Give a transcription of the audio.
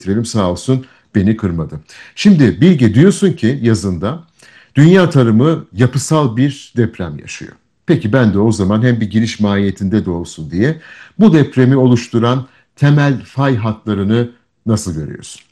getirelim, sağ olsun beni kırmadı. Şimdi Bilge, diyorsun ki yazında dünya tarımı yapısal bir deprem yaşıyor. Peki ben de o zaman hem bir giriş mahiyetinde de olsun diye bu depremi oluşturan temel fay hatlarını nasıl görüyorsun?